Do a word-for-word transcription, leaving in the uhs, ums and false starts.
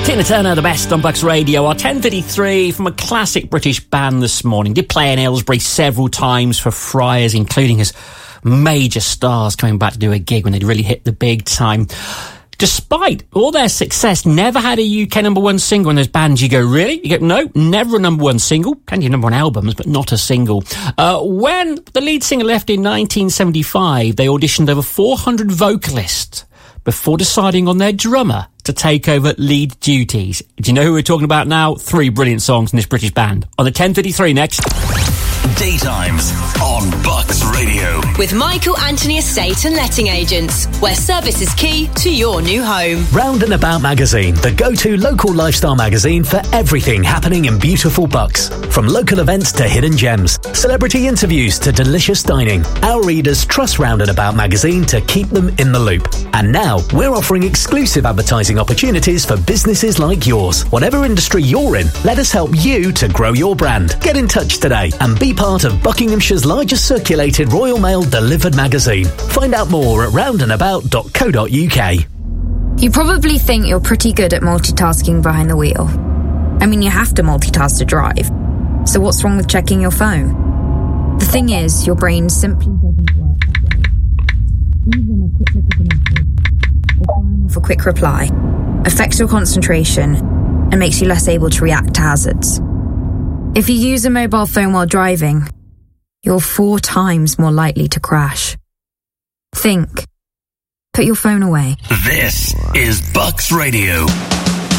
Tina Turner, the best on Bucks Radio. Our ten thirty-three from a classic British band this morning. Did play in Aylesbury several times for Friars, including as major stars coming back to do a gig when they'd really hit the big time. Despite all their success, never had a U K number one single in those bands. You go, really? You go, no, never a number one single. Plenty of number one albums, but not a single. Uh, when the lead singer left in nineteen seventy-five, they auditioned over four hundred vocalists before deciding on their drummer to take over lead duties. Do you know who we're talking about now? Three brilliant songs in this British band. On the ten thirty-three next. Daytimes on Bucks Radio. With Michael Anthony Estate and Letting Agents, where service is key to your new home. Round and About magazine, the go-to local lifestyle magazine for everything happening in beautiful Bucks. From local events to hidden gems, celebrity interviews to delicious dining, our readers trust Round and About magazine to keep them in the loop. And now, we're offering exclusive advertising opportunities for businesses like yours. Whatever industry you're in, let us help you to grow your brand. Get in touch today and be part of Buckinghamshire's largest circulated Royal Mail delivered magazine. Find out more at round and about dot co dot uk. You probably think you're pretty good at multitasking behind the wheel. I mean, you have to multitask to drive. So what's wrong with checking your phone? The thing is, your brain simply doesn't work that way. Even a quick look at the message, or firing off a quick reply, affects your concentration and makes you less able to react to hazards. If you use a mobile phone while driving, you're four times more likely to crash. Think. Put your phone away. This is Bucks Radio.